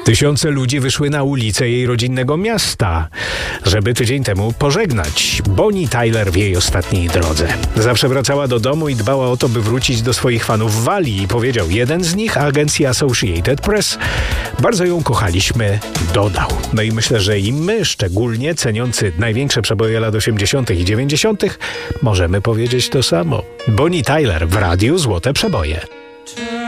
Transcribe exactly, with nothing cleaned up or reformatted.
Tysiące ludzi wyszły na ulice jej rodzinnego miasta, żeby tydzień temu pożegnać Bonnie Tyler w jej ostatniej drodze. Zawsze wracała do domu i dbała o to, by wrócić do swoich fanów w Walii, powiedział jeden z nich, a agencja Associated Press. Bardzo ją kochaliśmy, dodał. No i myślę, że i my, szczególnie ceniący największe przeboje lat osiemdziesiątych i dziewięćdziesiątych, możemy powiedzieć to samo. Bonnie Tyler w radiu Złote Przeboje.